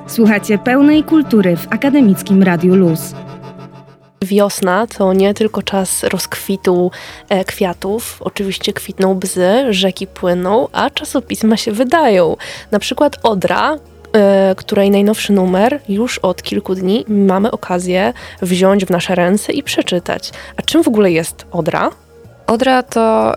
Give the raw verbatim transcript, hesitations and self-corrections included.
Słuchacie pełnej kultury w Akademickim Radiu Luz. Wiosna to nie tylko czas rozkwitu e, kwiatów, oczywiście kwitną bzy, rzeki płyną, a czasopisma się wydają. Na przykład Odra, e, której najnowszy numer już od kilku dni mamy okazję wziąć w nasze ręce i przeczytać. A czym w ogóle jest Odra? Odra to